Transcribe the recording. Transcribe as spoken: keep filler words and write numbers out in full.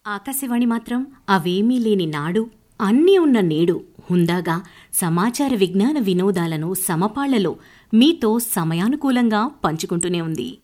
ఆకాశవాణి మాత్రం అవేమీ లేని నాడు అన్నీ ఉన్న నేడు హుందాగా సమాచార విజ్ఞాన వినోదాలను సమపాళ్లలో మీతో సమయానుకూలంగా పంచుకుంటూనే ఉంది.